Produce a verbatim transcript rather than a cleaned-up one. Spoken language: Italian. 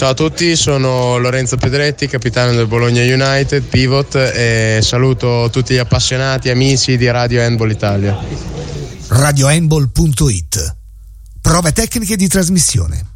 Ciao a tutti, sono Lorenzo Pedretti, capitano del Bologna United, pivot, e saluto tutti gli appassionati, amici di Radio Handball Italia. radio handball punto it. Prove tecniche di trasmissione.